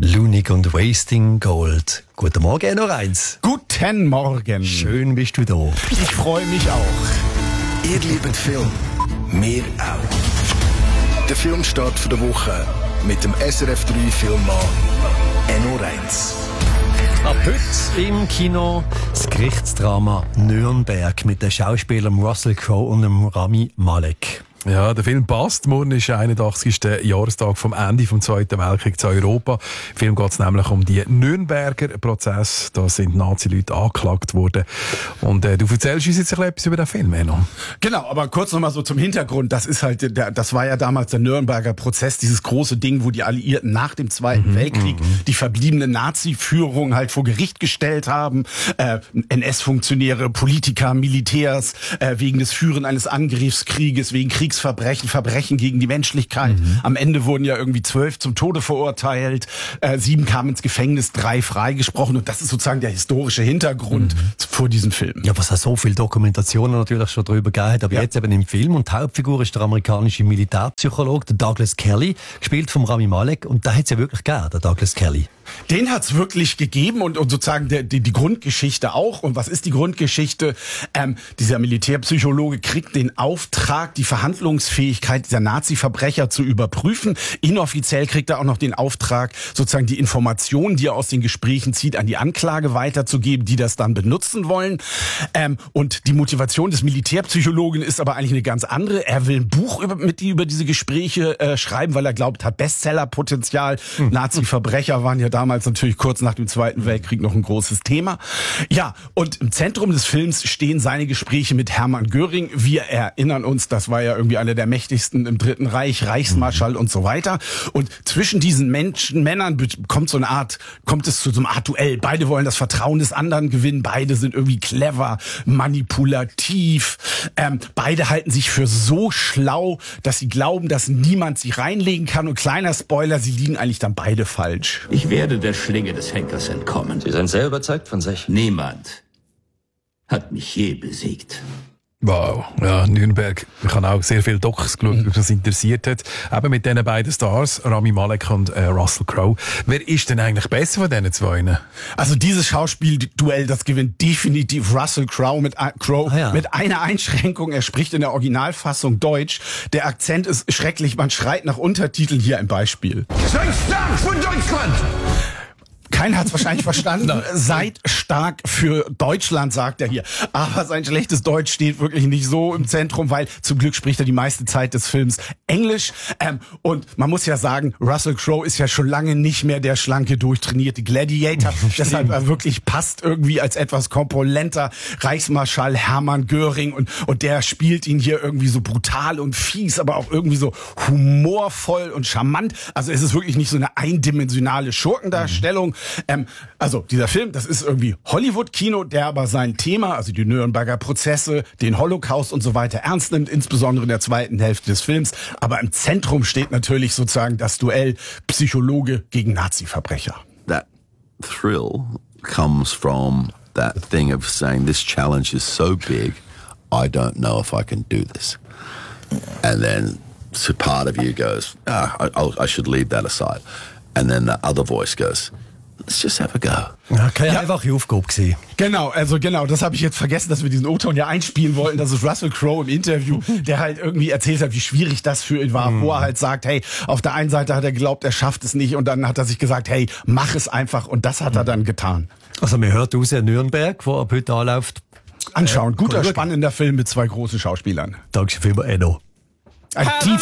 Lunig und Wasting Gold. Guten Morgen, Enno Reins. Guten Morgen. Schön bist du da. Ich freue mich auch. Ihr liebt Film. Wir auch. Der Filmstart der Woche mit dem SRF 3 Filmmann Enno Reins. Ab heute im Kino das Gerichtsdrama Nürnberg mit den Schauspielern Russell Crowe und dem Rami Malek. Ja, der Film passt. Morgen ist der 81. Jahrestag vom Ende vom Zweiten Weltkrieg zu Europa. Im Film geht es nämlich um die Nürnberger Prozess. Da sind Nazi-Leute angeklagt worden. Und du erzählst uns jetzt etwas über den Film, Enno. Genau, aber kurz nochmal so zum Hintergrund. Das ist halt, das war ja damals der Nürnberger Prozess, dieses große Ding, wo die Alliierten nach dem Zweiten Weltkrieg die verbliebene Nazi-Führung halt vor Gericht gestellt haben. NS-Funktionäre, Politiker, Militärs, wegen des Führen eines Angriffskrieges, wegen Kriegsverbrechen, Verbrechen gegen die Menschlichkeit. Am Ende wurden ja irgendwie 12 zum Tode verurteilt, 7 kamen ins Gefängnis, 3 freigesprochen. Und das ist sozusagen der historische Hintergrund vor diesem Film. Ja, was es so viele Dokumentationen natürlich schon darüber gegeben hat, aber jetzt eben im Film. Und die Hauptfigur ist der amerikanische Militärpsychologe, der Douglas Kelly, gespielt vom Rami Malek. Und da hat es ja wirklich gegeben, der Douglas Kelly. Den hat's wirklich gegeben und sozusagen die Grundgeschichte auch. Und was ist die Grundgeschichte? Dieser Militärpsychologe kriegt den Auftrag, die Verhandlungsfähigkeit dieser Nazi-Verbrecher zu überprüfen. Inoffiziell kriegt er auch noch den Auftrag, sozusagen die Informationen, die er aus den Gesprächen zieht, an die Anklage weiterzugeben, die das dann benutzen wollen. Und die Motivation des Militärpsychologen ist aber eigentlich eine ganz andere. Er will ein Buch über diese Gespräche schreiben, weil er glaubt, hat Bestsellerpotenzial. Nazi-Verbrecher waren ja damals natürlich kurz nach dem Zweiten Weltkrieg noch ein großes Thema. Ja, und im Zentrum des Films stehen seine Gespräche mit Hermann Göring. Wir erinnern uns, das war ja irgendwie einer der mächtigsten im Dritten Reich, Reichsmarschall und so weiter. Und zwischen diesen Männern kommt es zu so einer Art Duell. Beide wollen das Vertrauen des anderen gewinnen. Beide sind irgendwie clever, manipulativ. Beide halten sich für so schlau, dass sie glauben, dass niemand sie reinlegen kann. Und kleiner Spoiler, sie liegen eigentlich dann beide falsch. Ich werde der Schlinge des Henkers entkommen. Sie sind sehr überzeugt von sich. Niemand hat mich je besiegt. Wow, ja, Nürnberg. Ich habe auch sehr viele Docs geschaut, was interessiert hat. Eben mit diesen beiden Stars, Rami Malek und Russell Crowe. Wer ist denn eigentlich besser von diesen zwei? Also dieses Schauspielduell, das gewinnt definitiv Russell Crowe mit einer Einschränkung. Er spricht in der Originalfassung Deutsch. Der Akzent ist schrecklich. Man schreit nach Untertiteln. Hier ein Beispiel. Seid stark für Deutschland! Keiner hat's wahrscheinlich verstanden. Seid stark für Deutschland, sagt er hier. Aber sein schlechtes Deutsch steht wirklich nicht so im Zentrum, weil zum Glück spricht er die meiste Zeit des Films Englisch. Und man muss ja sagen, Russell Crowe ist ja schon lange nicht mehr der schlanke, durchtrainierte Gladiator. Deshalb er wirklich passt irgendwie als etwas korpulenter Reichsmarschall Hermann Göring. Und der spielt ihn hier irgendwie so brutal und fies, aber auch irgendwie so humorvoll und charmant. Also es ist wirklich nicht so eine eindimensionale Schurkendarstellung. Also dieser Film, das ist irgendwie Hollywood-Kino, der aber sein Thema, also die Nürnberger Prozesse, den Holocaust und so weiter ernst nimmt, insbesondere in der zweiten Hälfte des Films. Aber im Zentrum steht natürlich sozusagen das Duell Psychologe gegen Nazi-Verbrecher. That thrill comes from that thing of saying this challenge is so big, I don't know if I can do this. And then so part of you goes, I should leave that aside. And then the other voice goes, let's just have a go. Ja, keine einfache Aufgabe gewesen. Genau, das habe ich jetzt vergessen, dass wir diesen O-Ton ja einspielen wollten. Das ist Russell Crowe im Interview, der halt irgendwie erzählt hat, wie schwierig das für ihn war, wo er halt sagt, hey, auf der einen Seite hat er geglaubt, er schafft es nicht und dann hat er sich gesagt, hey, mach es einfach und das hat er dann getan. Also man hört aus Nürnberg, wo ab heute anläuft. Anschauen, guter, spannender Film mit 2 großen Schauspielern. Danke vielmals, Enno. Ein